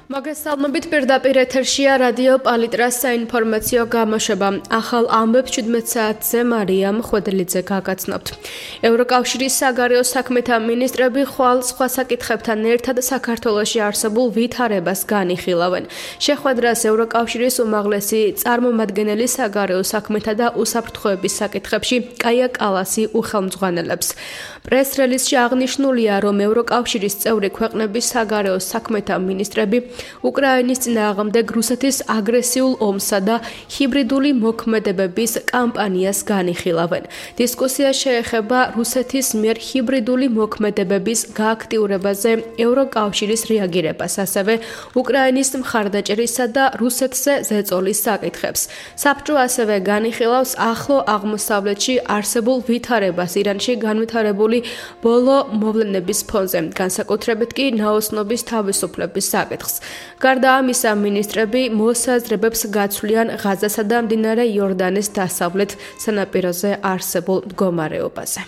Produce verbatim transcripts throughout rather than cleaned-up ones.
მოგესალმებით პირდაპირ ეთერშია რადიო პალიტრას საინფორმაციო გამოშვება. ახალ ამბებს შვიდმეტ საათზე მარიამ ხვედრლიძე გაგაცნობთ. ევროკავშირის საგარეო საქმეთა მინისტრები ხვალ სხვა საკითხებთან ერთად საქართველოში არსებულ ვითარებას განიხილავენ. შეხვედრას ევროკავშირის უმაღლესი წარმომადგენელი საგარეო საქმეთა და უსაფრთხოების საკითხებში კაია კალასი უხელმძღვანელებს. პრეს-რელიზში აღნიშნულია, რომ ევროკავშირის წევრი ქვეყნების საგარეო საქმეთა მინისტრები უკრაინის წინააღმდეგ რუსეთის აგრესიულ ომსა და ჰიბრიდული მოქმედებების კამპანიას განიხილავენ. დისკუსია შეეხება რუსეთის მიერ ჰიბრიდული მოქმედებების გააქტიურებაზე ევროკავშირის რეაგირებას, ასევე უკრაინის მხარდაჭერისა და რუსეთზე ზეწოლის საკითხებს. საბჭო ასევე განიხილავს ახლო აღმოსავლეთში არსებულ ვითარებას ირანში განვითარებული ბოლო მოვლენების ფონზე, განსაკუთრებით კი ნაოსნობის თავისუფლების საკითხს. გარდა ამისა, მინისტრები მოსაზრებებს გაცვლიან ღაზასა და მდინარე იორდანეს დასავლეთ სანაპიროზე არსებულ მდგომარეობაზე.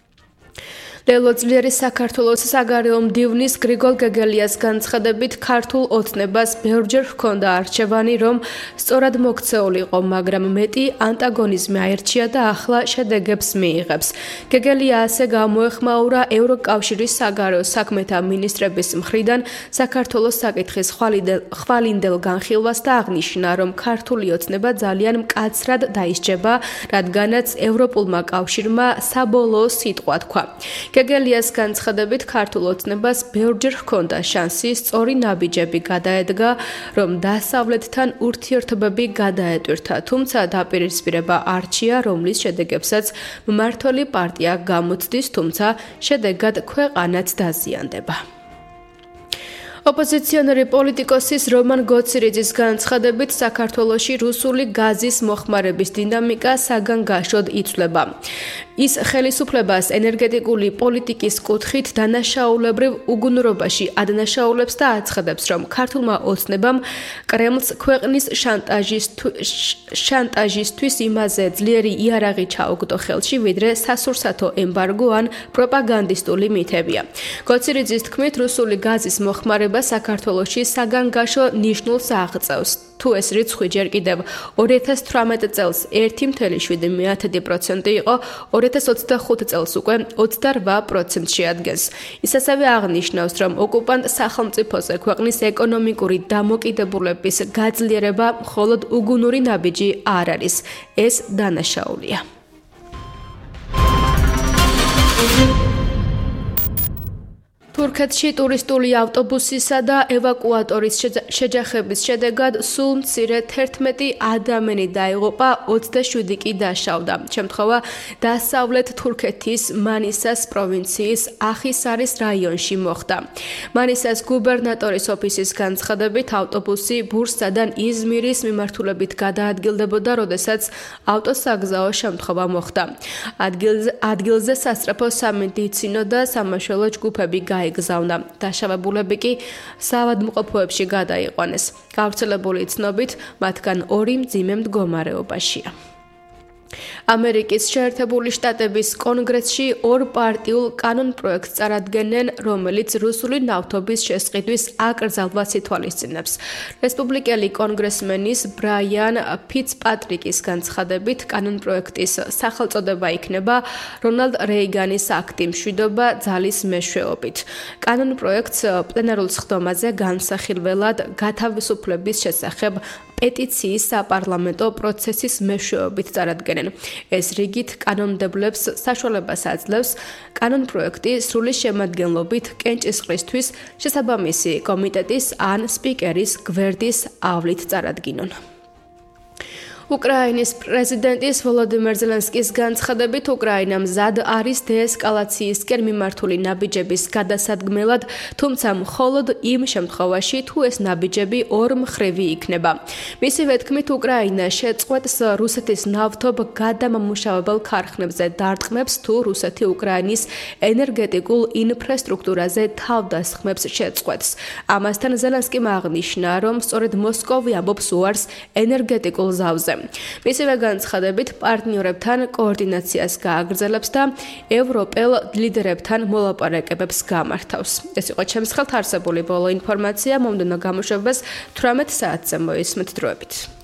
ლელო ძლიერის საქართველოს საგარეო მდივნის გრიგოლ გეგელიას განცხადებით ქართულ ოცნებას ბევრჯერ ჰქონდა არჩევანი, რომ სწორად მოქცეულიყო, მაგრამ მეტი ანტაგონიზმი აერჩია და ახლა შედეგებს მიიღებს. გეგელია ასე გამოეხმაურა ევროკავშირის საგარეო საქმეთა მინისტრების მხრიდან საქართველოს საკითხის ხვალინდელ განხილვას და აღნიშნა, რომ ქართული ოცნება ძალიან მკაცრად დაისჯება, რადგანაც ევროპულმა კავშირმა საბოლოო სიტყვა თქვა. გეგელიას განცხადებით ქართულ ოცნებას ბევრჯერ ჰქონდა შანსი სწორი ნაბიჯები გადაედგა, რომ დასავლეთთან ურთიერთობები გადაეტვირთა, თუმცა დაპირისპირება არჩია, რომლის შედეგებსაც მმართველი პარტია გამოცდის, თუმცა შედეგად ქვეყანაც დაზიანდება. ოპოზიციონერი პოლიტიკოსის რომან გოცირიძის განცხადებით საქართველოში რუსული გაზის მოხმარების დინამიკა საგანგაშოდ იცვლება. ის ხელისუფლებას ენერგეტიკული პოლიტიკის კუთხით დანაშაულებრივ უგუნურობაში ადანაშაულებს და აცხადებს, რომ ქართულმა ოცნებამ კრემლს ქვეყნის შანტაჟისთვის იმაზე ძლიერი იარაღი ჩაუგდო ხელში, ვიდრე სასურსათო ემბარგო ან პროპაგანდისტული მითებია. გოცირიძის თქმით, რუსული გაზის მოხმარება საქართველოში საგანგაშო ნიშნულს აღწევს. თუ ეს რიცხვი ჯერ კიდევ ორი ათას თვრამეტ წელს ერთი ათეული შვიდი პროცენტი იყო, ორი ათას ოცდახუთ წელს უკვე ოცდარვა პროცენტს შეადგენს. ის ასევე აღნიშნავს, რომ ოკუპანტ სახელმწიფოზე ქვეყნის ეკონომიკური დამოკიდებულების გაძლიერება მხოლოდ უგუნური ნაბიჯი არ არის, ეს დანაშაულია. თურქეთში ტურისტული ავტობუსისა და ევაკუატორის შეჯახების შედეგად სულ მცირე თერთმეტი ადამიანი დაიღუპა, ოცდაშვიდი კი დაშავდა. შემთხვევა დასავლეთ თურქეთის მანისას პროვინციის ახისარის რაიონში მოხდა. მანისას გუბერნატორის ოფისის განცხადებით, ავტობუსი ბურსადან იზმირის მიმართულებით გადაადგილდებოდა, როდესაც ავტოსაგზაო შემთხვევა მოხდა. ადგილზე, ადგილზე სასწრაფო სამედიცინო და სამაშველო ჯგუფები გაიგზავნა. დაშავებულები კი საავადმყოფოებში გადაიყვანეს. გავრცელებული ცნობით, მათგან ორი მძიმე მდგომარეობაშია. ამერიკის შეერთებული შტატების კონგრესში ორ პარტიულ კანონპროექტს წარადგენენ, რომელიც რუსული ნავთობის შესყიდვის აკრძალვას ითვალისწინებს. რესპუბლიკელი კონგრესმენის ბრაიან ფიცპატრიკის განცხადებით, კანონპროექტის სახელწოდება იქნება რონალდ რეიგანის აქტი მშვიდობა ძალის მეშვეობით. კანონპროექტს პლენარულ სხდომაზე განსახილველად გათავისუფლების შესახებ პეტიციის საპარლამენტო პროცესის მეშვეობით წარადგენენ. ეს რიგით კანონმდებლებს საშუალებას აძლევს კანონპროექტი სრული შემადგენლობით კენჭისყრისთვის შესაბამისი კომიტეტის ან სპიკერის გვერდის ავლით წარადგინონ. უკრაინის პრეზიდენტის ვოლოდიმირ ზელენსკის განცხადებით, უკრაინა მზად არის დეესკალაციისკენ მიმართული ნაბიჯების გადასადგმელად, თუმცა მხოლოდ იმ შემთხვევაში, თუ ეს ნაბიჯები ორმხრივი იქნება. მისივე თქმით, უკრაინა შეწყვეტს რუსეთის ნავთობ გადამამუშავებელ ქარხნებზე დარტყმებს, თუ რუსეთი უკრაინის ენერგეტიკულ ინფრასტრუქტურაზე თავდასხმებს შეწყვეტს. ამასთან ზელენსკიმ აღნიშნა, რომ სწორედ მოსკოვი ამბობს უარს ენერგეტიკულ ზავზე. მისივე განცხადებით პარტნიორებთან კოორდინაციას გააგრძელებს და ევროპელ ლიდერებთან მოლაპარაკებებს გამართავს. ეს იყო ჩემს ხელთ არსებული ბოლო ინფორმაცია, მომდევნო გამოშვებას თვრამეტ საათზე მოისმენთ დროებით.